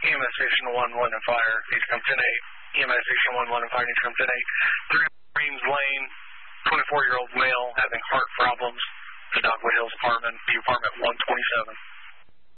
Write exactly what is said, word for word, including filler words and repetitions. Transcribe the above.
E M S station one one and fire. Needs to come ten eight. E M S station one one and fire. Needs to come ten eight. Three Greens Lane, twenty-four-year-old male having heart problems. The Dogwood Hills apartment, the apartment one twenty-seven.